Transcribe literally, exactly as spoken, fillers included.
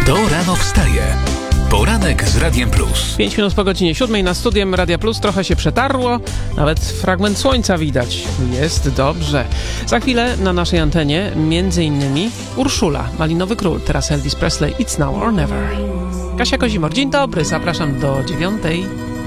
Kto rano wstaje? Poranek z Radiem Plus. pięć minut po godzinie siódmej na studiem Radia Plus trochę się przetarło, nawet fragment słońca widać. Jest dobrze. Za chwilę na naszej antenie między innymi Urszula, Malinowy Król, teraz Elvis Presley, It's Now or Never. Kasia Kozimor, dzień dobry, zapraszam do dziewiątej.